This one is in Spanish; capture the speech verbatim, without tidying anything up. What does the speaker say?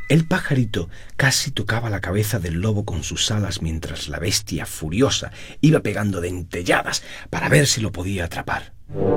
El pajarito casi tocaba la cabeza del lobo con sus alas mientras la bestia, furiosa, iba pegando dentelladas para ver si lo podía atrapar.